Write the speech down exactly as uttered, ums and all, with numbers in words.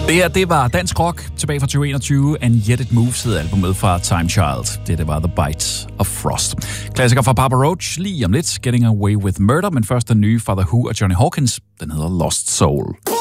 Det her, det var dansk rock tilbage fra tyve enogtyve. And Yet It Moves hedder albumet fra Time Child. Det, det var The Bite of Frost. Klassiker fra Papa Roach, lige om lidt. Getting Away with Murder, men først den nye fra The Who og Johnny Hawkins. Den hedder Lost Soul.